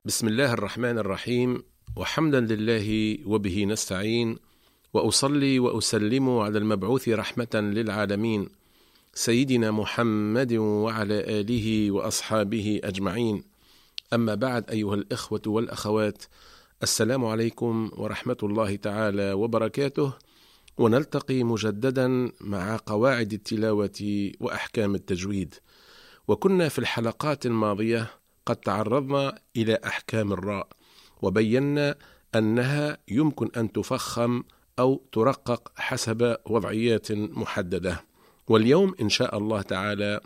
بسم الله الرحمن الرحيم، وحمدا لله وبه نستعين، وأصلي وأسلم على المبعوث رحمة للعالمين سيدنا محمد وعلى آله وأصحابه أجمعين. أما بعد، أيها الإخوة والأخوات، السلام عليكم ورحمة الله تعالى وبركاته، ونلتقي مجددا مع قواعد التلاوة وأحكام التجويد. وكنا في الحلقات الماضية قد تعرضنا إلى أحكام الراء، وبينا أنها يمكن أن تفخم أو ترقق حسب وضعيات محددة. واليوم إن شاء الله تعالى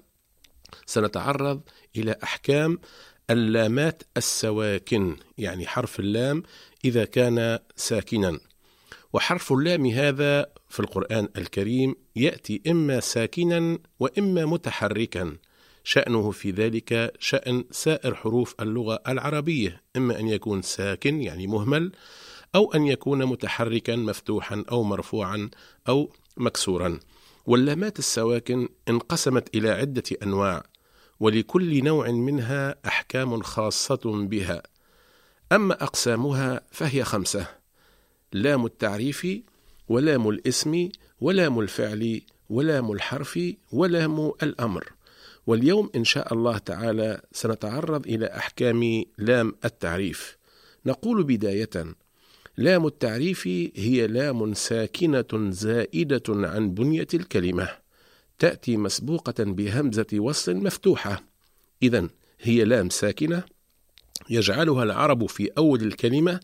سنتعرض إلى أحكام اللامات السواكن، يعني حرف اللام إذا كان ساكنا. وحرف اللام هذا في القرآن الكريم يأتي إما ساكنا وإما متحركا، شأنه في ذلك شأن سائر حروف اللغة العربية، إما أن يكون ساكن يعني مهمل، أو أن يكون متحركا مفتوحا أو مرفوعا أو مكسورا. واللامات السواكن انقسمت إلى عدة أنواع، ولكل نوع منها أحكام خاصة بها. أما أقسامها فهي 5: لام التعريف، ولام الاسم، ولام الفعل، ولام الحرف، ولام الأمر. واليوم إن شاء الله تعالى سنتعرض إلى أحكام لام التعريف. نقول بداية: لام التعريف هي لام ساكنة زائدة عن بنية الكلمة، تأتي مسبوقة بهمزة وصل مفتوحة. إذن هي لام ساكنة يجعلها العرب في أول الكلمة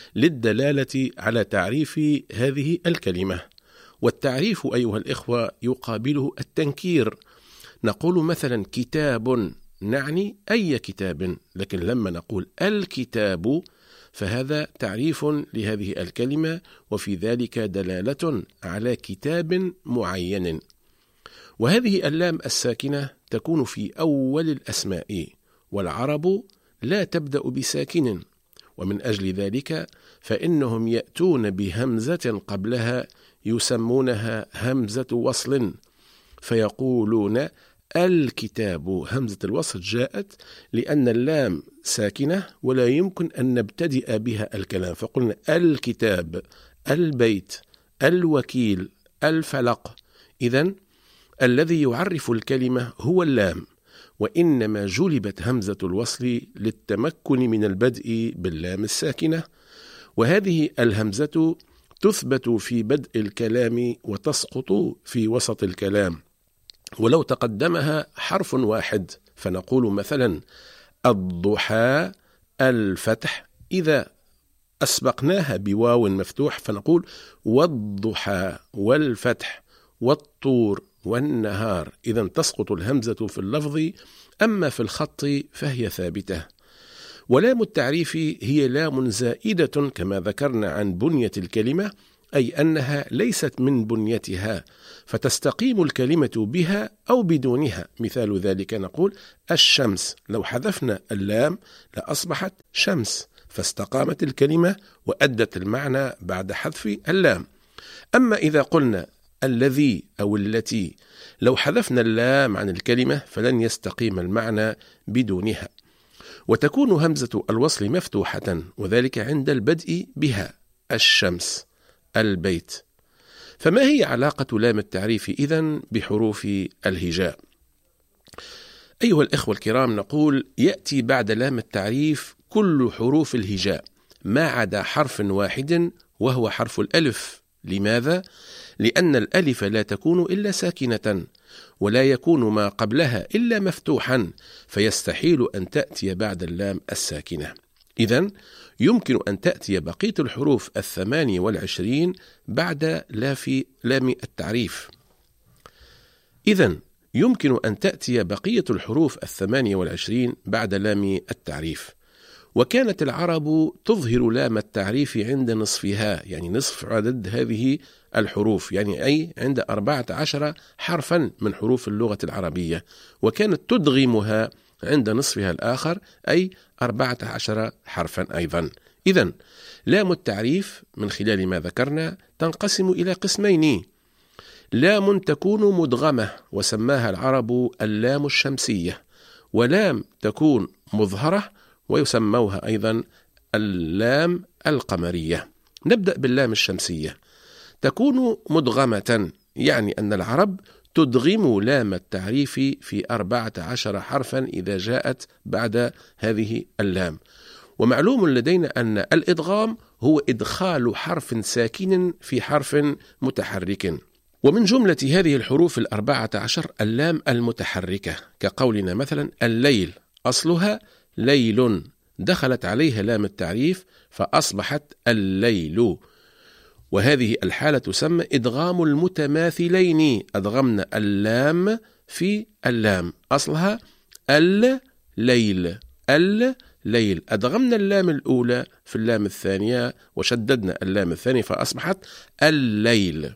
للدلالة على تعريف هذه الكلمة. والتعريف أيها الإخوة يقابله التنكير. نقول مثلا كتاب، نعني أي كتاب، لكن لما نقول الكتاب فهذا تعريف لهذه الكلمة، وفي ذلك دلالة على كتاب معين. وهذه اللام الساكنة تكون في أول الأسماء، والعرب لا تبدأ بساكن، ومن أجل ذلك فإنهم يأتون بهمزة قبلها يسمونها همزة وصل، فيقولون الكتاب. همزة الوصل جاءت لأن اللام ساكنة ولا يمكن أن نبتدئ بها الكلام، فقلنا الكتاب، البيت، الوكيل، الفلق. إذن الذي يعرف الكلمة هو اللام، وإنما جلبت همزة الوصل للتمكن من البدء باللام الساكنة. وهذه الهمزة تثبت في بدء الكلام وتسقط في وسط الكلام، ولو تقدمها حرف واحد فنقول مثلا الضحى، الفتح. إذا أسبقناها بواو مفتوح فنقول والضحى، والفتح، والطور، والنهار. إذن تسقط الهمزة في اللفظ، أما في الخط فهي ثابتة. ولام التعريف هي لام زائدة كما ذكرنا عن بنية الكلمة، أي أنها ليست من بنيتها، فتستقيم الكلمة بها أو بدونها. مثال ذلك نقول الشمس، لو حذفنا اللام لأصبحت شمس، فاستقامت الكلمة وأدت المعنى بعد حذف اللام. أما إذا قلنا الذي أو التي، لو حذفنا اللام عن الكلمة فلن يستقيم المعنى بدونها. وتكون همزة الوصل مفتوحة، وذلك عند البدء بها: الشمس، البيت. فما هي علاقة لام التعريف إذن بحروف الهجاء؟ أيها الإخوة الكرام، نقول يأتي بعد لام التعريف كل حروف الهجاء ما عدا حرف واحد، وهو حرف الألف. لماذا؟ لأن الألف لا تكون إلا ساكنة، ولا يكون ما قبلها إلا مفتوحا، فيستحيل أن تأتي بعد اللام الساكنة. إذن يمكن أن تأتي بقية الحروف 28 بعد لام التعريف. إذن يمكن أن تأتي بقية الحروف 28 بعد لام التعريف. وكانت العرب تظهر لام التعريف عند نصفها، يعني نصف عدد هذه الحروف، يعني أي عند 14 حرفا من حروف اللغة العربية، وكانت تدغمها عند نصفها الآخر، أي 14 حرفا أيضا. إذن لام التعريف من خلال ما ذكرنا تنقسم إلى قسمين: لام تكون مدغمة وسماها العرب اللام الشمسية، ولام تكون مظهرة ويسموها أيضا اللام القمرية. نبدأ باللام الشمسية. تكون مدغمة، يعني أن العرب تدغم لام التعريف في 14 حرفا إذا جاءت بعد هذه اللام. ومعلوم لدينا أن الإدغام هو إدخال حرف ساكن في حرف متحرك. ومن جملة هذه الحروف 14 اللام المتحركة، كقولنا مثلا الليل أصلها ليل، دخلت عليها لام التعريف فأصبحت الليل، وهذه الحالة تسمى إدغام المتماثلين. أدغمنا اللام في اللام، أصلها الليل، الليل. أدغمنا اللام الأولى في اللام الثانية وشددنا اللام الثانية فأصبحت الليل.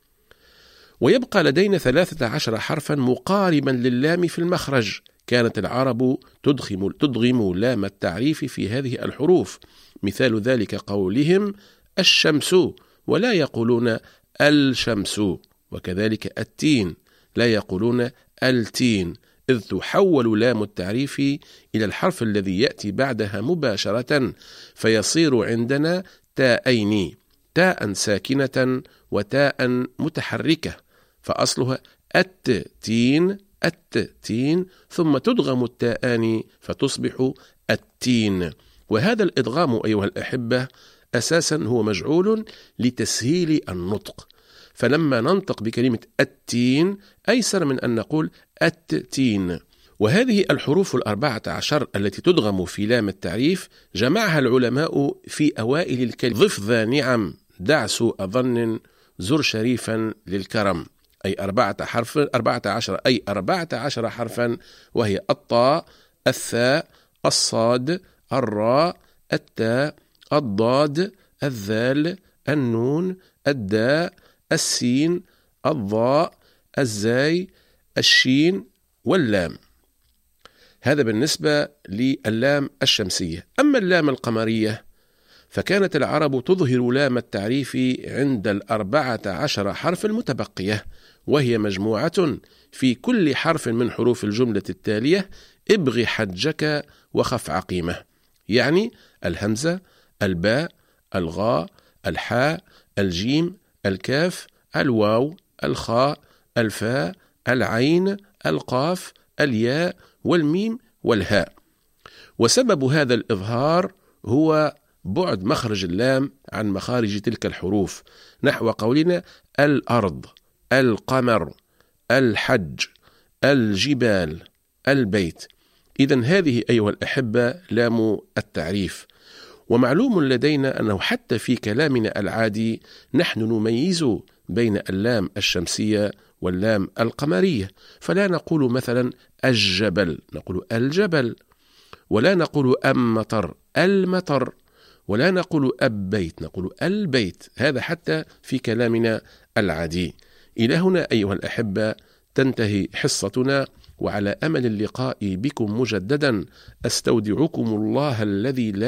ويبقى لدينا 13 حرفا مقاربا لللام في المخرج. كانت العرب تدغم لام التعريف في هذه الحروف. مثال ذلك قولهم الشمس، ولا يقولون الشمس. وكذلك التين، لا يقولون التين، إذ تحول لام التعريف إلى الحرف الذي يأتي بعدها مباشرة، فيصير عندنا تاءين، تاء ساكنة وتاء متحركة، فأصلها التين، التين، ثم تدغم التاءان فتصبح التين. وهذا الإدغام أيها الأحبة أساسا هو مجعول لتسهيل النطق، فلما ننطق بكلمة التين أيسر من أن نقول التين. وهذه الحروف 14 التي تدغم في لام التعريف جمعها العلماء في أوائل الكلمة: ضف ذا نعم، دع سوء ظن، زر شريفا للكرم، أي 14 أي 14 حرفا، وهي الطاء، الثاء، الصاد، الراء، التاء، الضاد، الذال، النون، الداء، السين، الضاء، الزاي، الشين، واللام. هذا بالنسبة للام الشمسية. أما اللام القمرية فكانت العرب تظهر لام التعريف عند 14 حرف المتبقية، وهي مجموعة في كل حرف من حروف الجملة التالية: ابغ حجك وخف عقيمة، يعني الهمزة، الباء، الغاء، الحاء، الجيم، الكاف، الواو، الخاء، الفاء، العين، القاف، الياء، والميم، والهاء. وسبب هذا الإظهار هو بعد مخرج اللام عن مخارج تلك الحروف، نحو قولنا الأرض، القمر، الحج، الجبال، البيت. إذن هذه أيها الأحبة لام التعريف. ومعلوم لدينا أنه حتى في كلامنا العادي نحن نميز بين اللام الشمسية واللام القمرية، فلا نقول مثلا الجبل، نقول الجبل، ولا نقول أمطر، المطر، ولا نقول أبيت، نقول البيت. هذا حتى في كلامنا العادي. إلى هنا أيها الأحبة تنتهي حصتنا، وعلى أمل اللقاء بكم مجددا. أستودعكم الله الذي لا